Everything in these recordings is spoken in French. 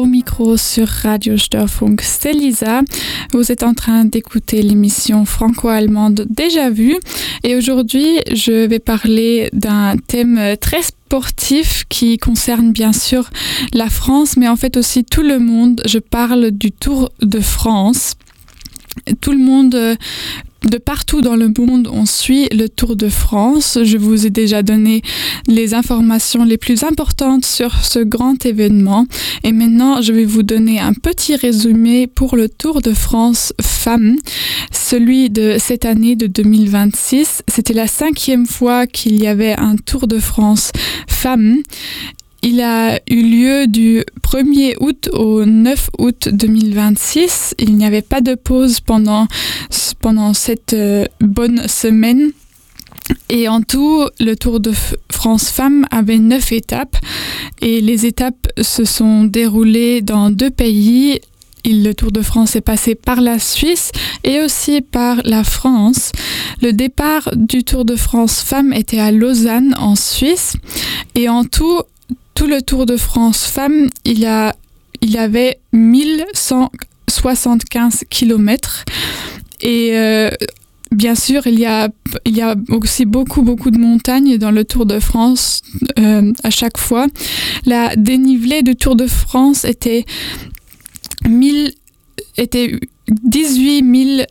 au micro sur Radio Störfunk, c'est Lisa. Vous êtes en train d'écouter l'émission franco-allemande Déjà Vu. Et aujourd'hui, je vais parler d'un thème très sportif qui concerne bien sûr la France, mais en fait aussi tout le monde. Je parle du Tour de France. Tout le monde... De partout dans le monde, on suit le Tour de France. Je vous ai déjà donné les informations les plus importantes sur ce grand événement. Et maintenant, je vais vous donner un petit résumé pour le Tour de France femmes. Celui de cette année de 2026, c'était la 5e fois qu'il y avait un Tour de France femmes. Il a eu lieu du 1er août au 9 août 2026. Il n'y avait pas de pause pendant cette bonne semaine. Et en tout, le Tour de France Femmes avait 9 étapes. Et les étapes se sont déroulées dans 2 pays. Le Tour de France est passé par la Suisse et aussi par la France. Le départ du Tour de France Femmes était à Lausanne, en Suisse. Et en tout le Tour de France Femmes, il y avait 1175 km. Et bien sûr, il y a aussi beaucoup de montagnes dans le Tour de France à chaque fois. La dénivelée du Tour de France était 18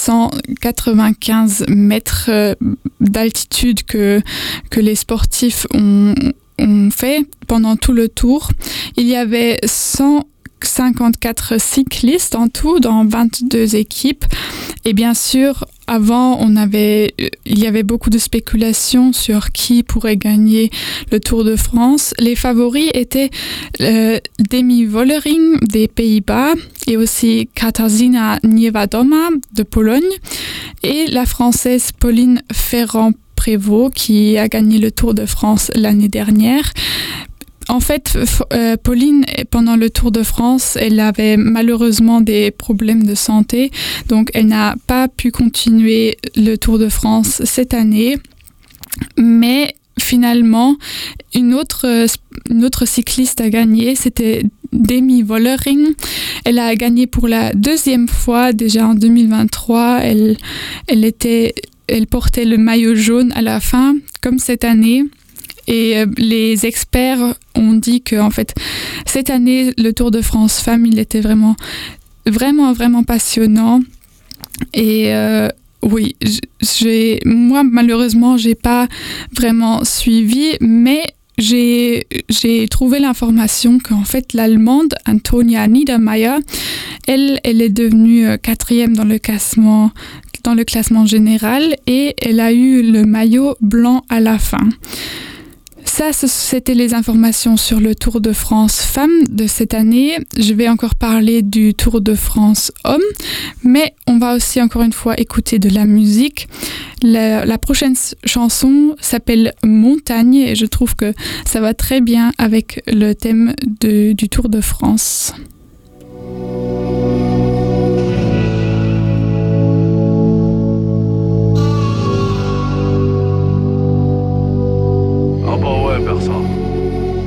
795 mètres d'altitude que les sportifs ont fait pendant tout le tour. Il y avait 154 cyclistes en tout dans 22 équipes. Et bien sûr, avant, il y avait beaucoup de spéculations sur qui pourrait gagner le Tour de France. Les favoris étaient Demi Vollering des Pays-Bas et aussi Katarzyna Niewiadoma de Pologne et la Française Pauline Ferrand-Prévot qui a gagné le Tour de France l'année dernière. En fait, Pauline, pendant le Tour de France, elle avait malheureusement des problèmes de santé, donc elle n'a pas pu continuer le Tour de France cette année. Mais finalement, une autre cycliste a gagné, c'était Demi Vollering. Elle a gagné pour la 2e fois, déjà en 2023. Elle portait le maillot jaune à la fin, comme cette année. Et les experts ont dit que en fait cette année le Tour de France Femmes il était vraiment passionnant et oui moi malheureusement j'ai pas vraiment suivi mais j'ai trouvé l'information qu'en fait l'Allemande Antonia Niedermaier elle est devenue 4e dans le classement général et elle a eu le maillot blanc à la fin. Ça, c'était les informations sur le Tour de France Femmes de cette année. Je vais encore parler du Tour de France Hommes, mais on va aussi encore une fois écouter de la musique. La prochaine chanson s'appelle Montagne et je trouve que ça va très bien avec le thème du Tour de France.